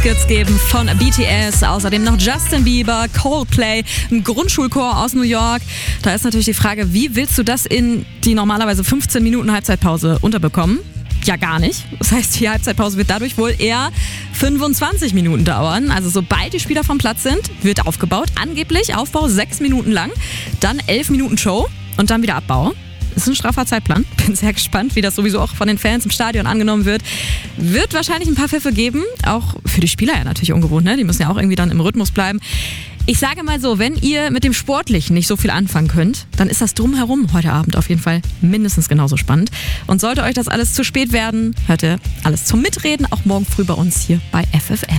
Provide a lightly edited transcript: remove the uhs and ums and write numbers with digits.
Tickets geben von BTS, außerdem noch Justin Bieber, Coldplay, ein Grundschulchor aus New York. Da ist natürlich die Frage, wie willst du das in die normalerweise 15 Minuten Halbzeitpause unterbekommen? Ja, gar nicht. Das heißt, die Halbzeitpause wird dadurch wohl eher 25 Minuten dauern. Also sobald die Spieler vom Platz sind, wird aufgebaut. Angeblich Aufbau 6 Minuten lang, dann 11 Minuten Show und dann wieder Abbau. Das ist ein straffer Zeitplan. Bin sehr gespannt, wie das sowieso auch von den Fans im Stadion angenommen wird. Wird wahrscheinlich ein paar Pfiffe geben. Auch für die Spieler ja natürlich ungewohnt, ne? Die müssen ja auch irgendwie dann im Rhythmus bleiben. Ich sage mal so, wenn ihr mit dem Sportlichen nicht so viel anfangen könnt, dann ist das Drumherum heute Abend auf jeden Fall mindestens genauso spannend. Und sollte euch das alles zu spät werden, hört ihr alles zum Mitreden auch morgen früh bei uns hier bei FFN.